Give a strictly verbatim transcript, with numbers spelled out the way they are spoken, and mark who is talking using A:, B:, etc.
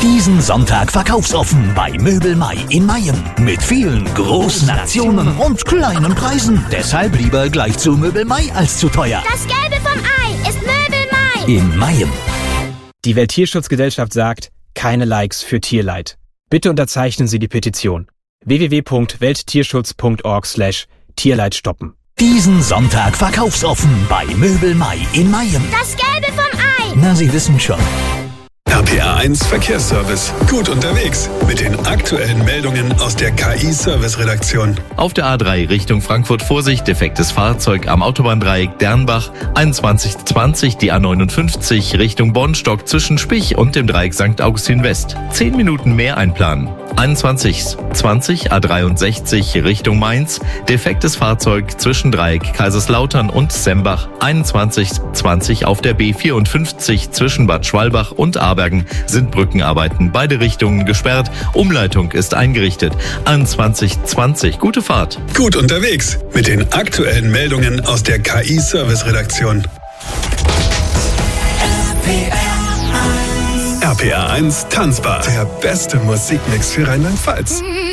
A: Diesen Sonntag verkaufsoffen bei Möbel Mai in Mayen. Mit vielen großen Aktionen und kleinen Preisen. Deshalb lieber gleich zu Möbel Mai als zu teuer.
B: Das Gelbe vom Ei ist Möbel Mai.
A: In Mayen.
C: Die Welttierschutzgesellschaft sagt, keine Likes für Tierleid. Bitte unterzeichnen Sie die Petition. w w w punkt welttierschutz punkt org slash Tierleid stoppen.
A: Diesen Sonntag verkaufsoffen bei Möbel Mai in Mayen.
B: Das Gelbe vom Ei.
A: Na, Sie wissen schon.
D: R P R eins Verkehrsservice. Gut unterwegs mit den aktuellen Meldungen aus der K I-Service-Redaktion.
E: Auf der A drei Richtung Frankfurt Vorsicht, defektes Fahrzeug am Autobahndreieck Dernbach. einundzwanzig zwanzig die A neunundfünfzig Richtung Bornstock zwischen Spich und dem Dreieck Sankt Augustin West. Zehn Minuten mehr einplanen. einundzwanzig zwanzig A dreiundsechzig Richtung Mainz, defektes Fahrzeug zwischen Dreieck Kaiserslautern und Sembach. einundzwanzig zwanzig auf der B vierundfünfzig zwischen Bad Schwalbach und Abergen sind Brückenarbeiten. Beide Richtungen gesperrt. Umleitung ist eingerichtet. einundzwanzig zwanzig gute Fahrt.
D: Gut unterwegs mit den aktuellen Meldungen aus der K I-Service-Redaktion. R P R eins Tanzbar. Der beste Musikmix für Rheinland-Pfalz.